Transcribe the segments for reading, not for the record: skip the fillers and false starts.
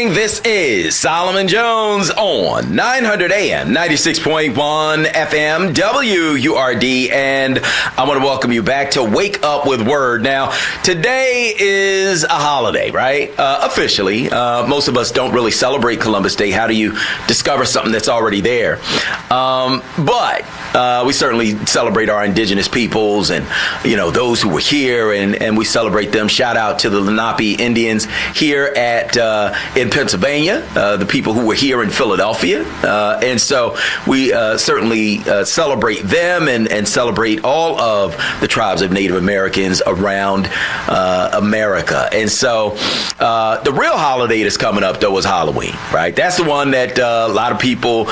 morning. This is Solomon Jones on 900 AM, 96.1 FM, WURD, and I want to welcome you back to Wake Up with Word. Now, today is a holiday, right? Officially. Most of us don't really celebrate Columbus Day. How do you discover something that's already there? But we certainly celebrate our indigenous peoples and, you know, those who were here, and we celebrate them. Shout out to the Lenape Indians here in Pennsylvania, the people who were here in Philadelphia. And so we certainly celebrate them and celebrate all of the tribes of Native Americans around America. And so the real holiday that's coming up, though, is Halloween, right? That's the one that a lot of people,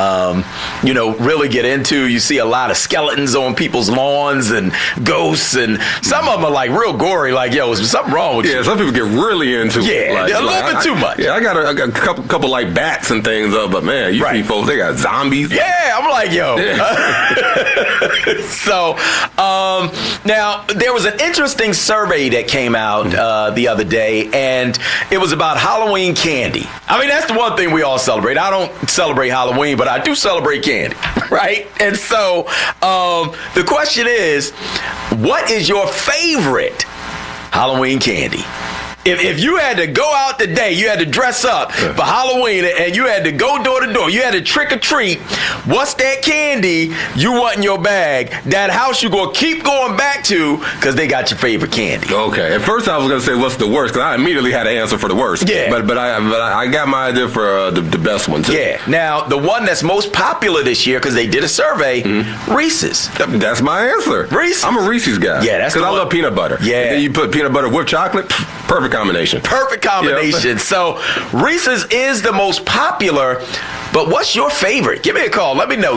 really get into. You see a lot of skeletons on people's lawns and ghosts, and some of them are like real gory, like, yo, is something wrong with you? Yeah, some people get really into it. Yeah, a little bit too much. Yeah, I got a couple like bats and things, but man, you see folks, they got zombies. Yeah, I'm like, yo. Yeah. So, now, there was an interesting survey that came out the other day, and it was about Halloween candy. I mean, that's the one thing we all celebrate. I don't celebrate Halloween, but I do celebrate candy, right? And so, the question is, what is your favorite Halloween candy? If you had to go out today, you had to dress up for Halloween, and you had to go door to door, you had to trick or treat, what's that candy you want in your bag? That house you're going to keep going back to because they got your favorite candy. Okay. At first I was going to say what's the worst, because I immediately had an answer for the worst. Yeah. But I got my idea for the best one, too. Yeah. Now, the one that's most popular this year, because they did a survey, Reese's. That's my answer. Reese's. I'm a Reese's guy. Yeah, that's because I love peanut butter. Yeah. And then you put peanut butter with chocolate, perfect combination. Perfect combination. Yep. So Reese's is the most popular, but what's your favorite? Give me a call. Let me know.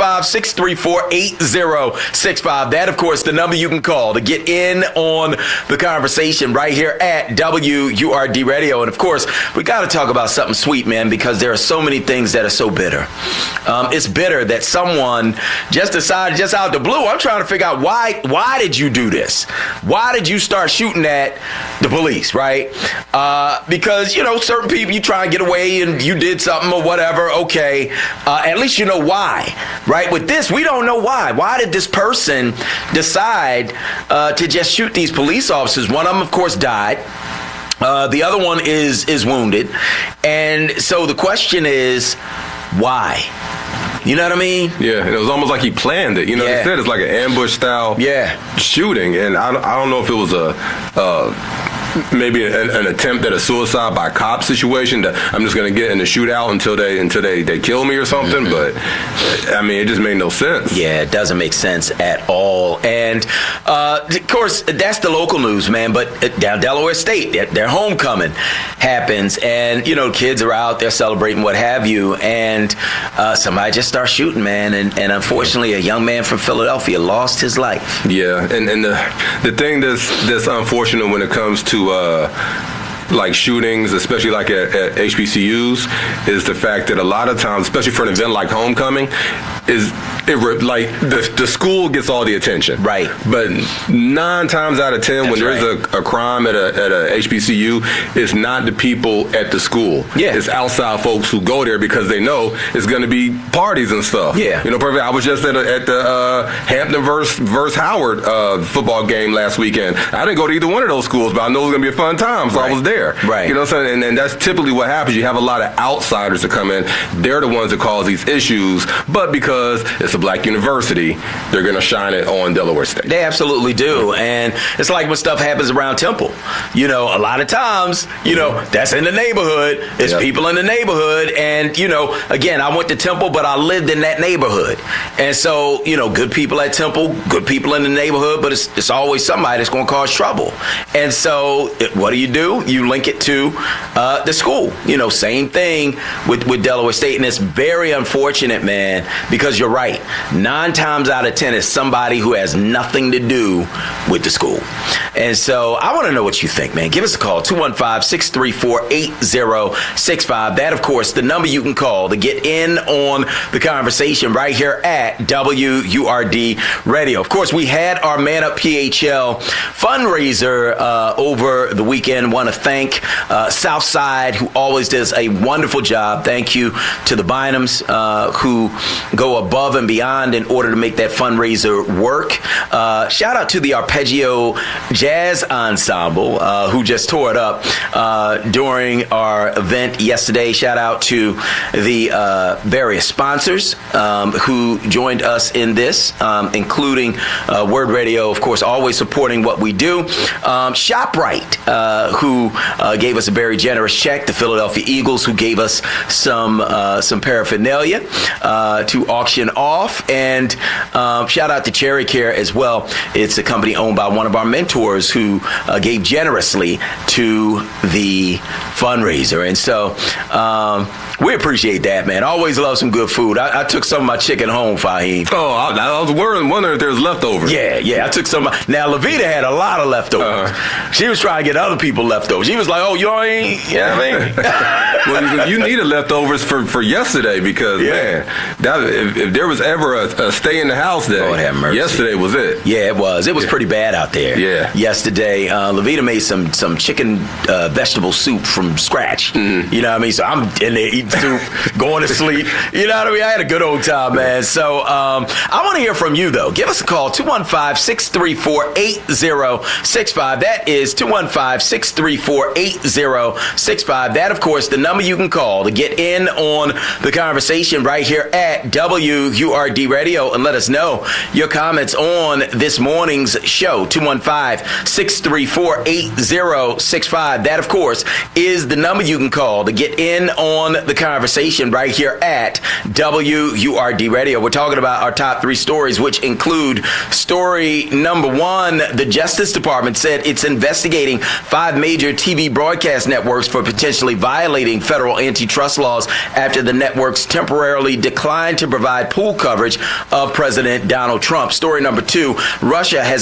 215-634-8065. That, of course, the number you can call to get in on the conversation right here at WURD Radio. And, of course, we got to talk about something sweet, man, because there are so many things that are so bitter. It's bitter that someone just decided, just out of the blue, I'm trying to figure out why did you do this? Why did you start shooting at the police, right? Because, certain people, you try and get away and you did something or whatever. Okay. At least you know why, right? With this, we don't know why. Why did this person decide to just shoot these police officers? One of them, of course, died. The other one is wounded. And so the question is, why? You know what I mean? Yeah, and it was almost like he planned it. They said it's like an ambush style shooting, and I don't know if it was maybe an attempt at a suicide by cop situation that I'm just going to get in the shootout until they kill me or something. But I mean, it just made no sense. Yeah, it doesn't make sense at all. And of course, that's the local news, man. But down Delaware State, their homecoming happens, and kids are out there celebrating, what have you, and somebody just starts shooting, man. And unfortunately, a young man from Philadelphia lost his life. Yeah, and the thing that's unfortunate when it comes to like shootings, especially like at HBCUs, is the fact that a lot of times, especially for an event like homecoming, the school gets all the attention, right? But 9 times out of 10, when there's a crime at a HBCU, it's not the people at the school. Yeah, it's outside folks who go there because they know it's going to be parties and stuff. Yeah, perfect. I was just at the Hampton versus Howard football game last weekend. I didn't go to either one of those schools, but I know it was going to be a fun time, so I was there. Right. You know what I'm saying? And that's typically what happens. You have a lot of outsiders that come in. They're the ones that cause these issues, but because it's a black university, they're going to shine it on Delaware State. They absolutely do. And it's like when stuff happens around Temple. A lot of times, that's in the neighborhood. It's people in the neighborhood. And, again, I went to Temple, but I lived in that neighborhood. And so, good people at Temple, good people in the neighborhood, but it's always somebody that's going to cause trouble. And so what do? You link it to the school. Same thing with Delaware State. And it's very unfortunate, man, because you're right. 9 times out of 10 is somebody who has nothing to do with the school. And so I want to know what you think, man. Give us a call, 215-634-8065. That, of course, the number you can call to get in on the conversation right here at WURD Radio. Of course, we had our Man Up PHL fundraiser over the weekend. Want to thank thank Southside, who always does a wonderful job. Thank you to the Bynums, who go above and beyond in order to make that fundraiser work. Shout out to the Arpeggio Jazz Ensemble, who just tore it up during our event yesterday. Shout out to the various sponsors who joined us in this, including Word Radio, of course, always supporting what we do. ShopRite, who gave us a very generous check. The Philadelphia Eagles, who gave us some paraphernalia to auction off. And shout out to Cherry Care as well. It's a company owned by one of our mentors who gave generously to the fundraiser. And so we appreciate that, man. Always love some good food. I took some of my chicken home, Fahim. Oh, I was wondering if there's leftovers. Yeah. I took some. Now, Levita had a lot of leftovers. She was trying to get other people leftovers. She was like, oh, you ain't, you know what I mean? Well, you needed leftovers for yesterday because, man, if there was ever a stay in the house day, Lord have mercy. Yesterday was it. Yeah, it was. It was pretty bad out there. Yeah. Yesterday, Levita made some chicken vegetable soup from scratch. Mm-hmm. You know what I mean? So I'm in there eating soup, going to sleep. You know what I mean? I had a good old time, man. So I want to hear from you, though. Give us a call, 215-634-8065. That is 215-634-8065. That, of course, the number you can call to get in on the conversation right here at WURD Radio and let us know your comments on this morning's show, 215-634-8065. That, of course, is the number you can call to get in on the conversation right here at WURD Radio. We're talking about our top three stories, which include story number one. The Justice Department said it's investigating 5 major TV broadcast networks for potentially violating federal antitrust laws after the networks temporarily declined to provide pool coverage of President Donald Trump. Story number two, Russia has